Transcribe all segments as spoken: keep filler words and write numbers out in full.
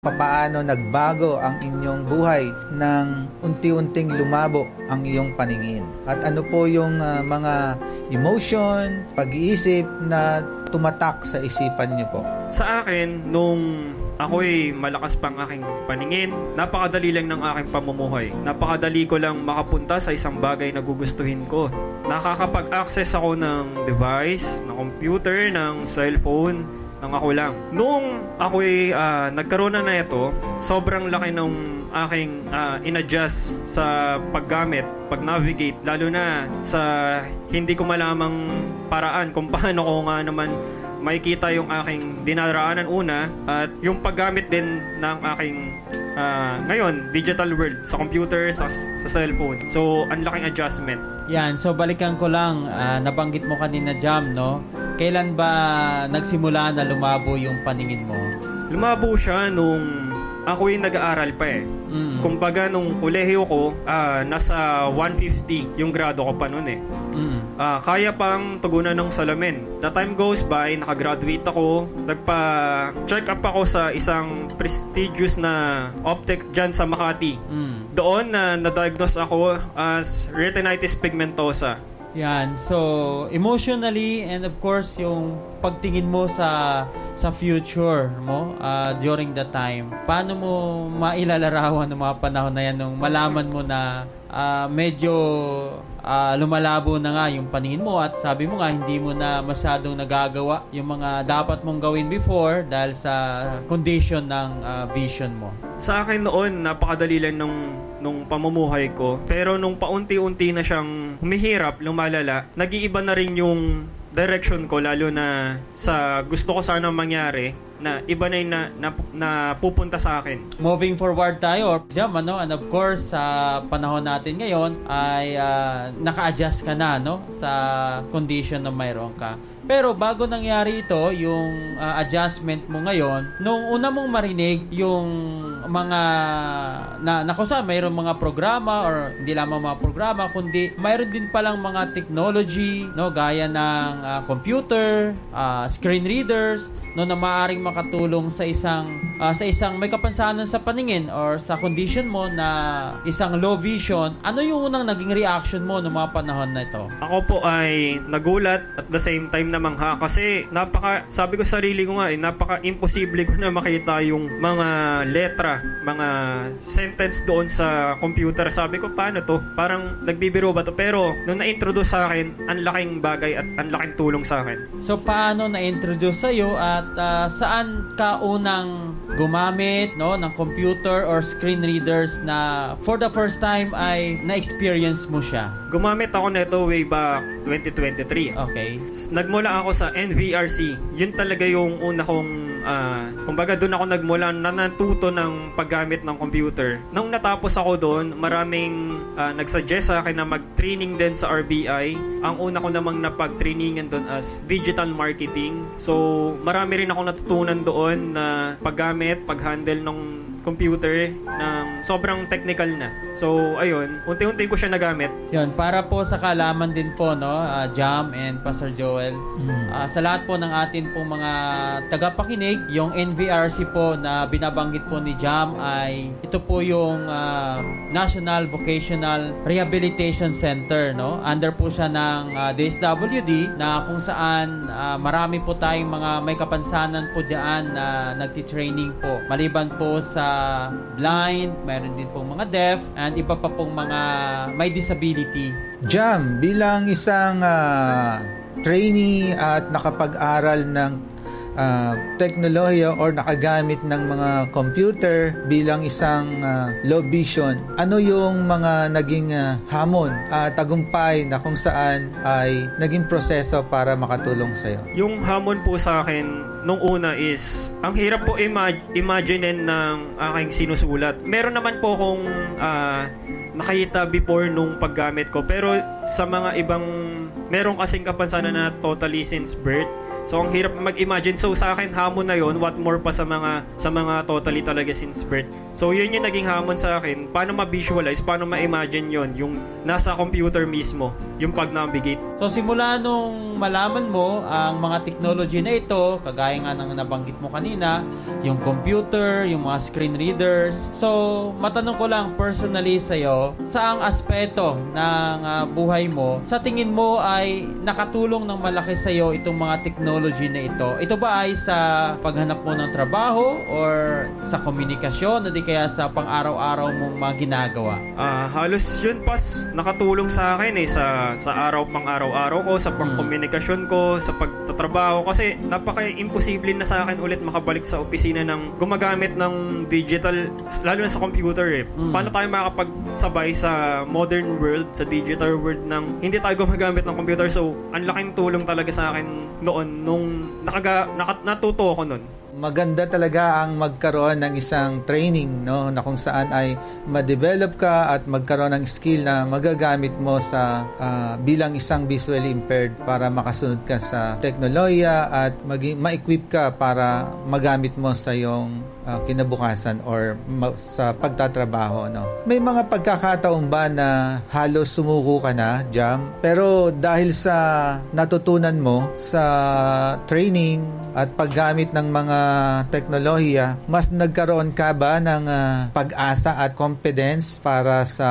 papaano nagbago ang inyong buhay nang unti-unting lumabo ang iyong paningin? At ano po yung uh, mga emotion, pag-iisip na tumatak sa isipan niyo po? Sa akin, nung ako'y malakas pang aking paningin, napakadali lang ng aking pamumuhay. Napakadali ko lang makapunta sa isang bagay na gugustuhin ko. Nakakapag-access ako ng device, ng computer, ng cellphone, nang ako lang. Nung ako'y uh, nagkaroon na na ito, sobrang laki ng aking uh, in-adjust sa paggamit, pag-navigate, lalo na sa hindi ko malamang paraan kung paano ko nga naman makikita yung aking dinaraanan una at yung paggamit din ng aking uh, ngayon, digital world, sa computer, sa, sa cellphone. So, ang laking adjustment. Yan, so balikan ko lang, uh, nabanggit mo kanina, Jam, no? Kailan ba nagsimula na lumabo yung paningin mo? Lumabo siya nung ako'y nag-aaral pa eh. Mm. Kumbaga nung kolehiyo ko, uh, nasa one fifty yung grado ko pa noon eh. Mm. Uh, kaya pang tugunan ng salamin. The time goes by, nakagraduate ako, nagpa-check up ako sa isang prestigious na optic dyan sa Makati. Mm. Doon na uh, na-diagnose ako as retinitis pigmentosa. Yan. So, emotionally and of course, yung pagtingin mo sa sa future mo uh, during the time, paano mo mailalarawan ng mga panahon na yan nung malaman mo na uh, medyo uh, lumalabo na nga yung paningin mo at sabi mo nga hindi mo na masyadong nagagawa yung mga dapat mong gawin before dahil sa condition ng uh, vision mo? Sa akin noon, napakadali lang nung nung pamumuhay ko. Pero nung paunti-unti na siyang humihirap, lumalala, nag-iiba na rin yung direction ko, lalo na sa gusto ko sana mangyari, na iba na yung na, na, na pupunta sa akin. Moving forward tayo, Jam, ano? And of course, sa panahon natin ngayon, ay uh, naka-adjust ka na, no? Sa condition na mayroon ka. Pero bago nangyari ito, yung uh, adjustment mo ngayon, nung una mong marinig yung mga na nakusa, mayroong mga programa or hindi lamang mga programa, kundi mayroon din palang mga technology, no, gaya ng uh, computer, uh, screen readers, no, na maaaring makatulong sa isang uh, sa isang may kapansanan sa paningin or sa condition mo na isang low vision. Ano yung unang naging reaction mo noong mga panahon na ito? Ako po ay nagulat at the same time namang ha, kasi napaka, sabi ko sa sarili ko nga eh, napaka-imposible ko na makita yung mga letra, mga sentence doon sa computer. Sabi ko, paano to? Parang nagbibiro ba to? Pero nung na-introduce sa akin, ang laking bagay at ang laking tulong sa akin. So, paano na-introduce sa'yo at uh, saan ka unang gumamit, no, ng computer or screen readers na for the first time ay na-experience mo siya? Gumamit ako nito way back twenty twenty-three. Okay. Nagmula ako sa N V R C. Yun talaga yung una kong, uh, kumbaga doon ako nagmula na natuto ng paggamit ng computer. Nung natapos ako doon, maraming uh, nagsuggest sa akin na mag-training din sa R B I. Ang una ko namang napag-trainingan doon as digital marketing. So, marami rin ako natutunan doon na paggamit, pag-handle ng computer ng sobrang technical na. So, ayun, unti-unti ko siya nagamit. Yun, para po sa kaalaman din po, no, uh, Jam and Pastor Joel, mm. uh, sa lahat po ng atin pong mga tagapakinig, yung N V R C po na binabanggit po ni Jam ay ito po yung uh, National Vocational Rehabilitation Center, no? Under po siya ng uh, D S W D na kung saan uh, marami po tayong mga may kapansanan po diyan na nagti-training po. Maliban po sa blind, mayroon din pong mga deaf, and iba pa pong mga may disability. Jam, bilang isang uh, trainee at nakapag-aral ng uh, teknolohiya or nakagamit ng mga computer bilang isang uh, low vision, ano yung mga naging uh, hamon at uh, tagumpay na kung saan ay naging proseso para makatulong sa'yo? Yung hamon po sa akin nung una is, ang hirap po imag- imaginein ng aking sinusulat. Meron naman po akong uh, nakita before nung paggamit ko, pero sa mga ibang, meron kasing kapansanan na totally since birth. So, ang hirap mag-imagine. So, sa akin, hamon na yon. What more pa sa mga sa mga totally talaga since birth. So, yun yung naging hamon sa akin. Paano ma-visualize, paano ma-imagine yon, yung nasa computer mismo, yung pag-navigate. So, simula nung malaman mo ang mga technology na ito, kagaya nga ng nabanggit mo kanina, yung computer, yung mga screen readers. So, matanong ko lang personally sa'yo, saang aspeto ng uh, buhay mo, sa tingin mo ay nakatulong ng malaki sa'yo itong mga technology na ito? Ito ba ay sa paghanap mo ng trabaho or sa komunikasyon o di kaya sa pang-araw-araw mong mga ginagawa? Uh, halos yun pas nakatulong sa akin eh, sa, sa araw pang araw-araw ko, sa pang-komunikasyon ko, sa pagtatrabaho. Kasi napaka-imposible na sa akin ulit makabalik sa opisina ng gumagamit ng digital, lalo na sa computer eh. Mm. Paano tayo makapagsabay sa modern world, sa digital world ng hindi tayo gumagamit ng computer? So, ang laking tulong talaga sa akin noon nung nakaga, naka, natuto ako noon. Maganda talaga ang magkaroon ng isang training, no, na kung saan ay ma-develop ka at magkaroon ng skill na magagamit mo sa uh, bilang isang visually impaired para makasunod ka sa teknolohiya at maging ma-equip ka para magamit mo sa iyong uh, kinabukasan or ma- sa pagtatrabaho, no. May mga pagkakataon ba na halos sumuko ka na, Jam? Pero dahil sa natutunan mo sa training at paggamit ng mga teknolohiya, mas nagkaroon ka ba ng uh, pag-asa at confidence para sa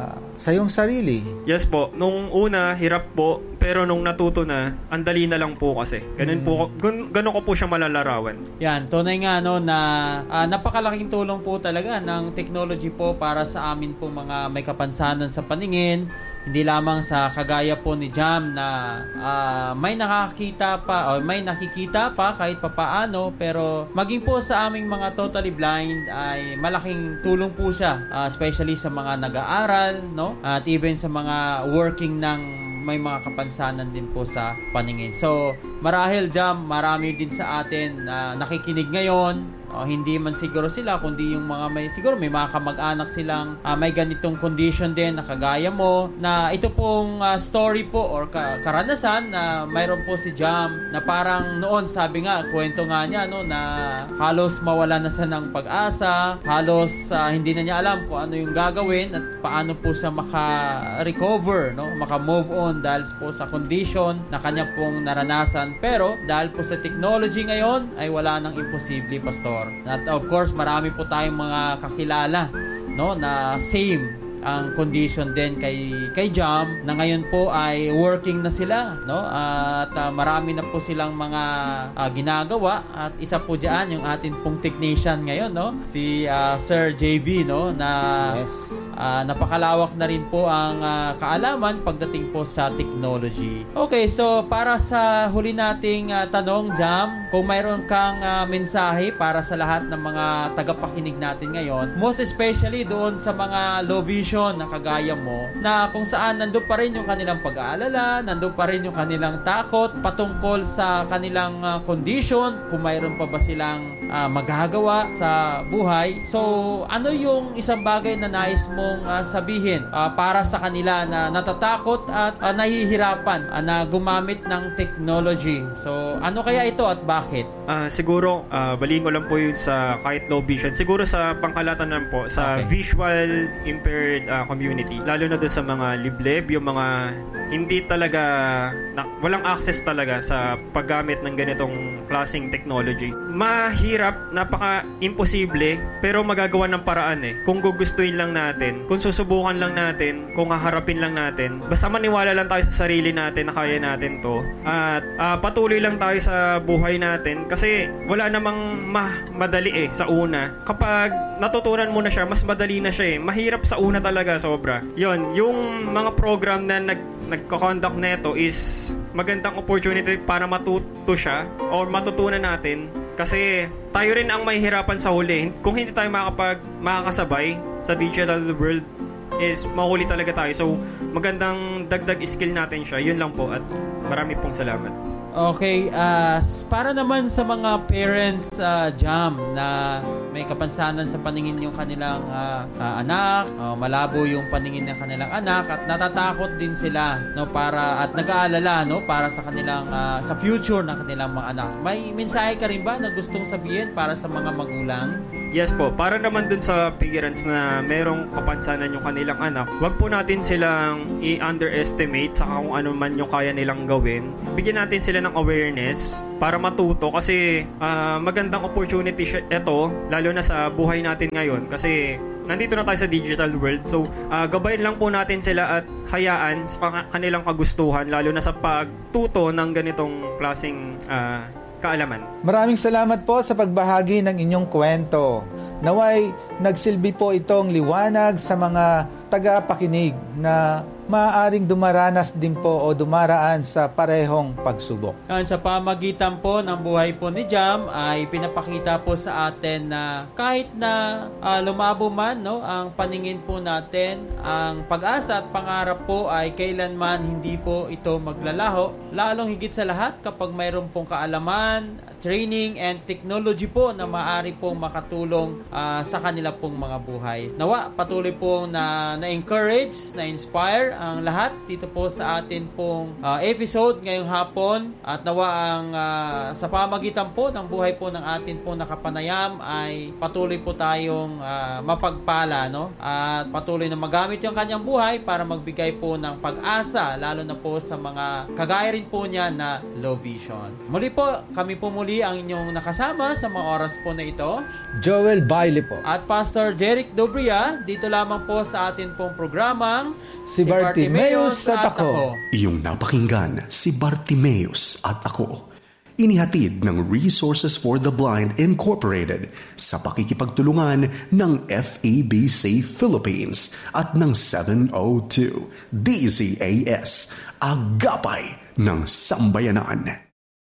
sa iyong sarili? Yes po. Nung una, hirap po. Pero nung natuto na, ang dali na lang po kasi. Ganun hmm. po, gan, ganun ko po siya malalarawan. Yan, tunay nga no, na uh, napakalaking tulong po talaga ng technology po para sa amin po mga may kapansanan sa paningin. Hindi lamang sa kagaya po ni Jam na uh, may nakakita pa o may nakikita pa kahit papaano, pero maging po sa aming mga totally blind ay malaking tulong po siya, uh, especially sa mga nag-aaral, no? At even sa mga working ng may mga kapansanan din po sa paningin. So, marahil Jam, marami din sa atin na uh, nakikinig ngayon. Uh, hindi man siguro sila, kundi yung mga may, siguro may mga kamag-anak silang uh, may ganitong condition din na kagaya mo, na ito pong uh, story po or ka- karanasan na mayroon po si Jam na parang noon, sabi nga, kwento nga niya, no, na halos mawala na siya ng pag-asa, halos uh, hindi na niya alam kung ano yung gagawin at paano po siya maka-recover, no, maka-move on dahil po sa condition na kanya pong naranasan. Pero dahil po sa technology ngayon ay wala nang imposible, Pastor. At of course, marami po tayong mga kakilala, no, na same ang condition din kay kay Jam, na ngayon po ay working na sila, no, at uh, marami na po silang mga uh, ginagawa, at isa po diyan yung atin pong technician ngayon, no, si uh, Sir J B, no, na yes. uh, napakalawak na rin po ang uh, kaalaman pagdating po sa technology. Okay, so para sa huli nating uh, tanong, Jam, kung mayroon kang uh, mensahe para sa lahat ng mga tagapakinig natin ngayon, most especially doon sa mga low vision na kagaya mo, na kung saan nandun pa rin yung kanilang pag-aalala, nandun pa rin yung kanilang takot patungkol sa kanilang uh, condition, kung mayroon pa ba silang uh, magagawa sa buhay. So, ano yung isang bagay na nais mong uh, sabihin uh, para sa kanila na natatakot at uh, nahihirapan uh, na gumamit ng technology? So, ano kaya ito at bakit? Uh, siguro, uh, baliin ko lang po yun sa kahit low vision. Siguro sa pangkalatan lang po, sa okay. visual impaired uh, community, lalo na doon sa mga liblib, yung mga hindi talaga na, walang access talaga sa paggamit ng ganitong klaseng technology. Mahirap, napaka-imposible, pero magagawa ng paraan eh. Kung gugustuhin lang natin, kung susubukan lang natin, kung haharapin lang natin, basta maniwala lang tayo sa sarili natin na kaya natin to, at uh, patuloy lang tayo sa buhay natin, kasi wala namang ma- madali eh sa una. Kapag natutunan mo na siya, mas madali na siya eh. Mahirap sa una talaga, sobra. Yon, yung mga program na nag nagko-conduct neto is magandang opportunity para matuto siya or matutunan natin, kasi tayo rin ang mahihirapan sa huli. Kung hindi tayo makapag makakasabay sa digital world, is mahuli talaga tayo. So magandang dagdag skill natin siya. Yun lang po, at marami pong salamat. Okay, uh, para naman sa mga parents, uh, Jam, na may kapansanan sa paningin yung kanilang uh, uh, anak, uh, malabo yung paningin ng kanilang anak, at natatakot din sila, no, para at nag-aalala, no, para sa kanilang uh, sa future ng kanilang mga anak. May mensahe ka rin ba na gustong sabihin para sa mga magulang? Yes po, para naman dun sa parents na merong kapansanan yung kanilang anak, wag po natin silang i-underestimate sa kung ano man yung kaya nilang gawin. Bigyan natin sila ng awareness para matuto, kasi uh, magandang opportunity ito, lalo na sa buhay natin ngayon, kasi nandito na tayo sa digital world. So, uh, gabayin lang po natin sila at hayaan sa kanilang kagustuhan, lalo na sa pagtuto ng ganitong klaseng uh, kaalaman. Maraming salamat po sa pagbahagi ng inyong kwento. Naway, nagsilbi po itong liwanag sa mga tagapakinig na maaaring dumaranas din po o dumaraan sa parehong pagsubok. Yan, sa pamagitan po ng buhay po ni Jam ay pinapakita po sa atin na kahit na uh, lumabo man, no, ang paningin po natin, ang pag-asa at pangarap po ay kailanman hindi po ito maglalaho, lalong higit sa lahat kapag mayroon pong kaalaman, training and technology po na maaari pong makatulong uh, sa kanila pong mga buhay. Nawa, patuloy pong na, na-encourage, na-inspire ang lahat dito po sa atin pong uh, episode ngayong hapon, at nawa ang uh, sa pamagitan po ng buhay po ng atin pong nakapanayam ay patuloy po tayong uh, mapagpala, no? At patuloy na magamit yung kanyang buhay para magbigay po ng pag-asa, lalo na po sa mga kagaya rin po niya na low vision. Muli po, kami po muli ang inyong nakasama sa mga oras po na ito, Joel Bailey po at Pastor Jeric Dobria, dito lamang po sa atin pong programang Si Bartimeus at Ako. Iyong napakinggan, Si Bartimeus at Ako. Inihatid ng Resources for the Blind Incorporated sa pakikipagtulungan ng F E B C Philippines at ng seven oh two D Z A S, Agapay ng Sambayanan.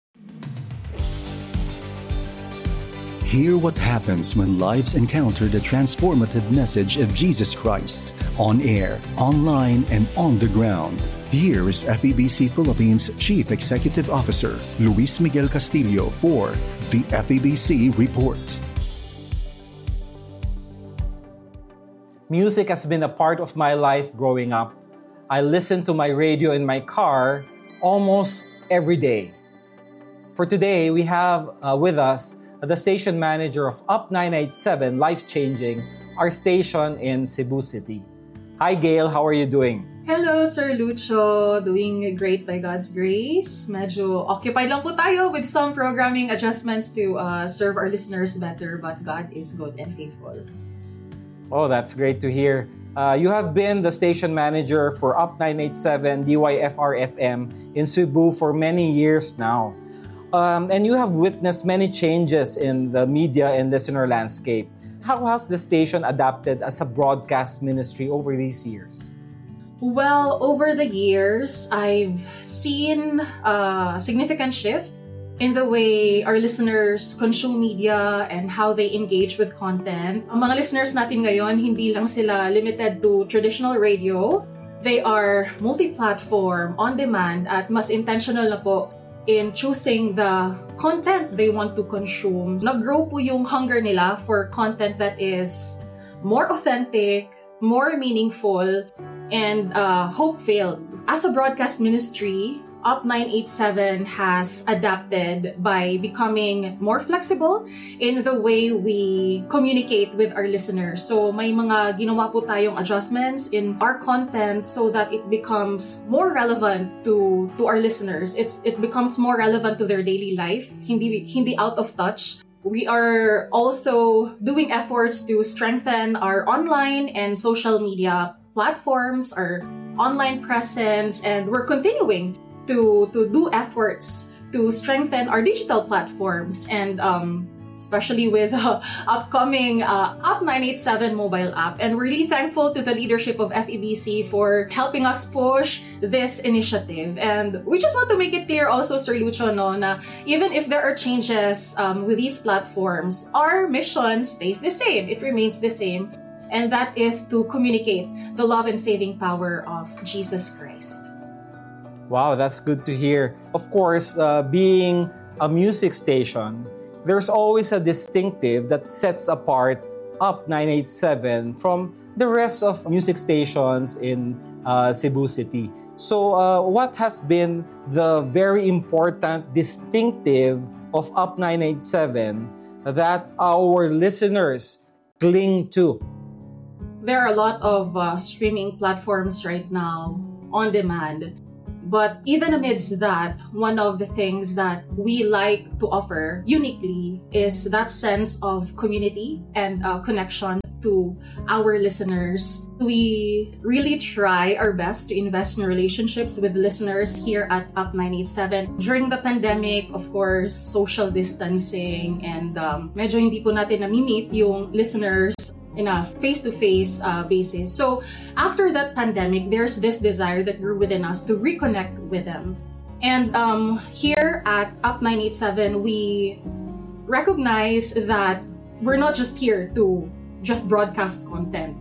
Hear what happens when lives encounter the transformative message of Jesus Christ on air, online, and on the ground. Here is F E B C Philippines Chief Executive Officer Luis Miguel Castillo for the F E B C Report. Music has been a part of my life growing up. I listen to my radio in my car almost every day. For today, we have uh, with us the station manager of Up nine eighty-seven Life Changing, our station in Cebu City. Hi Gail, how are you doing? Hello Sir Lucho, doing great by God's grace. Medyo occupied lang po tayo with some programming adjustments to uh, serve our listeners better, but God is good and faithful. Oh, that's great to hear. Uh, you have been the station manager for Up nine eighty-seven D Y F R F M in Cebu for many years now. Um, and you have witnessed many changes in the media and listener landscape. How has the station adapted as a broadcast ministry over these years? Well, over the years, I've seen a significant shift in the way our listeners consume media and how they engage with content. Ang mga listeners natin ngayon, hindi lang sila limited to traditional radio. They are multi-platform, on-demand, at mas intentional na po in choosing the content they want to consume. Nag-grow po yung hunger nila for content that is more authentic, more meaningful, and uh, hope-filled. As a broadcast ministry, Up nine eighty-seven has adapted by becoming more flexible in the way we communicate with our listeners. So may mga ginawa po tayong adjustments in our content so that it becomes more relevant to to our listeners. It's it becomes more relevant to their daily life, hindi hindi out of touch. We are also doing efforts to strengthen our online and social media platforms, our online presence, and we're continuing to to do efforts to strengthen our digital platforms, and um, especially with uh, upcoming uh, Up nine eighty-seven mobile app. And we're really thankful to the leadership of F E B C for helping us push this initiative. And we just want to make it clear also, Sir Lucho, no, na even if there are changes um, with these platforms, our mission stays the same. It remains the same. And that is to communicate the love and saving power of Jesus Christ. Wow, that's good to hear. Of course, uh, being a music station, there's always a distinctive that sets apart Up nine eighty-seven from the rest of music stations in uh, Cebu City. So uh, what has been the very important distinctive of Up nine eighty-seven that our listeners cling to? There are a lot of uh, streaming platforms right now on demand. But even amidst that, one of the things that we like to offer uniquely is that sense of community and uh, connection to our listeners. We really try our best to invest in relationships with listeners here at Up nine eighty-seven. During the pandemic, of course, social distancing and um, medyo hindi po natin nami-meet yung listeners in a face-to-face uh, basis. So after that pandemic, there's this desire that grew within us to reconnect with them. And um, here at Up nine eighty-seven, we recognize that we're not just here to just broadcast content.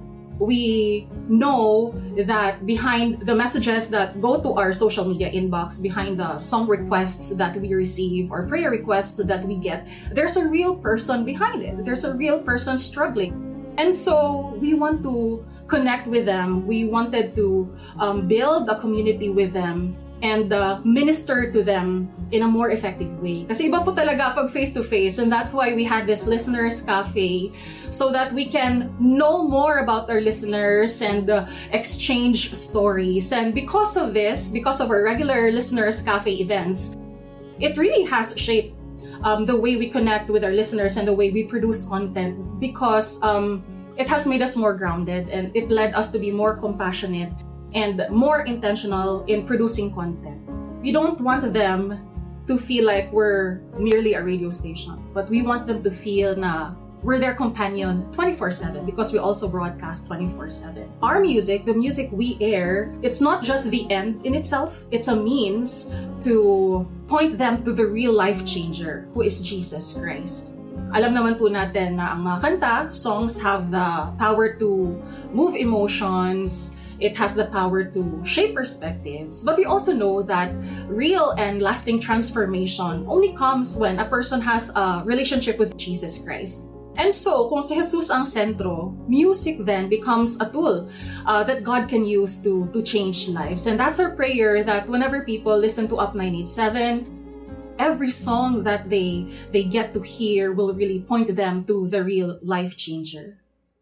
We know that behind the messages that go to our social media inbox, behind the song requests that we receive or prayer requests that we get, there's a real person behind it. There's a real person struggling. And so we want to connect with them. We wanted to um, build a community with them and uh, minister to them in a more effective way. Kasi iba po talaga pag face-to-face, and that's why we had this Listeners Cafe so that we can know more about our listeners and uh, exchange stories. And because of this, because of our regular Listeners Cafe events, it really has shaped Um, the way we connect with our listeners and the way we produce content, because um, it has made us more grounded and it led us to be more compassionate and more intentional in producing content. We don't want them to feel like we're merely a radio station, but we want them to feel na we're their companion twenty-four seven because we also broadcast twenty-four seven. Our music, the music we air, it's not just the end in itself. It's a means to point them to the real life changer who is Jesus Christ. Alam naman po natin na ang mga kanta, songs have the power to move emotions. It has the power to shape perspectives. But we also know that real and lasting transformation only comes when a person has a relationship with Jesus Christ. And so, kung si Jesus ang sentro, music then becomes a tool uh, that God can use to, to change lives. And that's our prayer, that whenever people listen to Up nine eighty-seven, every song that they they get to hear will really point them to the real life changer.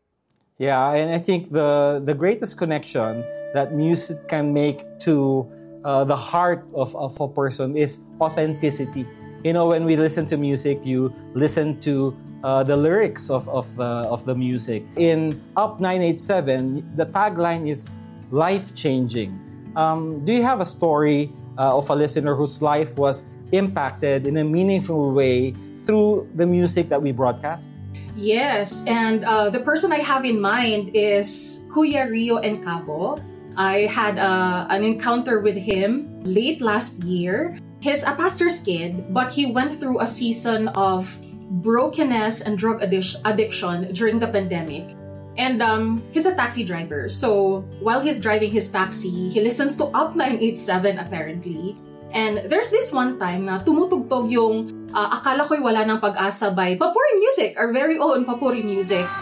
Yeah, and I think the, the greatest connection that music can make to uh, the heart of, of a person is authenticity. You know, when we listen to music, you listen to uh, the lyrics of, of, the, of the music. In Up nine eighty-seven, the tagline is life-changing. Um, do you have a story uh, of a listener whose life was impacted in a meaningful way through the music that we broadcast? Yes, and uh, the person I have in mind is Kuya Rio Encabo. I had uh, an encounter with him late last year. He's a pastor's kid, but he went through a season of brokenness and drug addic- addiction during the pandemic. And um, he's a taxi driver. So while he's driving his taxi, he listens to Up nine eighty-seven apparently. And there's this one time na tumutugtog yung uh, Akala Ko'y Wala Ng Pag-asa by Papuri Music, our very own Papuri Music.